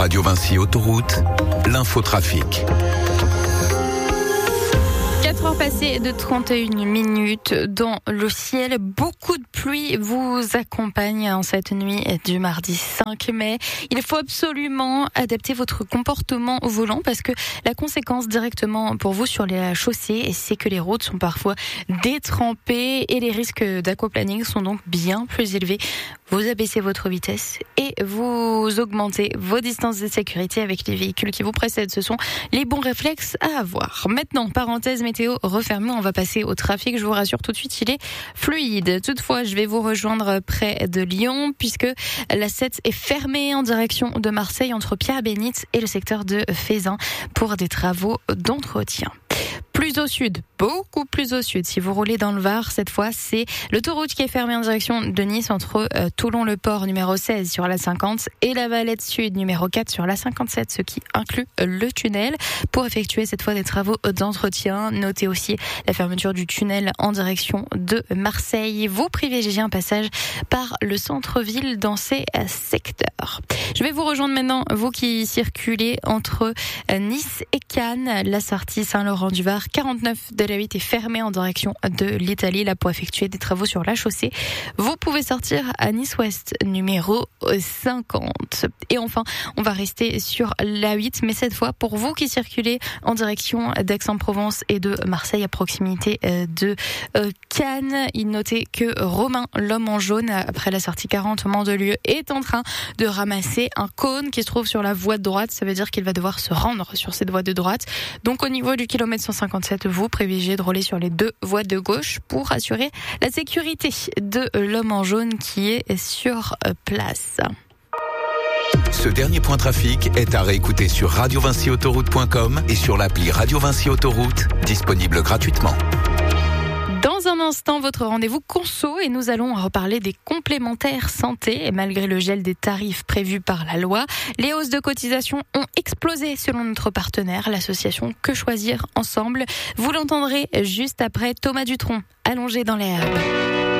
Radio Vinci Autoroute, l'infotrafic. 4 heures passées de 31 minutes dans le ciel. Beaucoup de pluie vous accompagne en cette nuit du mardi 5 mai. Il faut absolument adapter votre comportement au volant parce que la conséquence directement pour vous sur la chaussée, c'est que les routes sont parfois détrempées et les risques d'aquaplaning sont donc bien plus élevés. Vous abaissez votre vitesse et vous augmentez vos distances de sécurité avec les véhicules qui vous précèdent. Ce sont les bons réflexes à avoir. Maintenant, parenthèse météo refermée, on va passer au trafic. Je vous rassure tout de suite, il est fluide. Toutefois, je vais vous rejoindre près de Lyon puisque la 7 est fermée en direction de Marseille entre Pierre-Bénite et le secteur de Feyzin pour des travaux d'entretien. Plus au sud, beaucoup plus au sud. Si vous roulez dans le Var, cette fois, c'est l'autoroute qui est fermée en direction de Nice entre Toulon-le-Port numéro 16 sur la 50 et la Valette Sud numéro 4 sur la 57, ce qui inclut le tunnel. Pour effectuer cette fois des travaux d'entretien, notez aussi la fermeture du tunnel en direction de Marseille. Vous privilégiez un passage par le centre-ville dans ces secteurs. Je vais vous rejoindre maintenant, vous qui circulez entre Nice et Cannes. La sortie Saint-Laurent-du-Var 49 de la 8 est fermée en direction de l'Italie, là pour effectuer des travaux sur la chaussée. Vous pouvez sortir à Nice-Ouest numéro 50. Et enfin, on va rester sur la 8, mais cette fois pour vous qui circulez en direction d'Aix-en-Provence et de Marseille à proximité de Cannes. Il notait que Romain, l'homme en jaune, après la sortie 40 au Mandelieu, est en train de ramasser un cône qui se trouve sur la voie de droite. Ça veut dire qu'il va devoir se rendre sur cette voie de droite. Donc au niveau du kilomètre 157, vous privilégiez de rouler sur les deux voies de gauche pour assurer la sécurité de l'homme en jaune qui est sur place. Ce dernier point trafic est à réécouter sur radiovinciautoroute.com et sur l'appli Radio Vinci Autoroute, disponible gratuitement. Dans un instant, votre rendez-vous conso et nous allons reparler des complémentaires santé. Et malgré le gel des tarifs prévus par la loi, les hausses de cotisation ont explosé selon notre partenaire, l'association Que Choisir Ensemble. Vous l'entendrez juste après Thomas Dutronc, allongé dans l'herbe.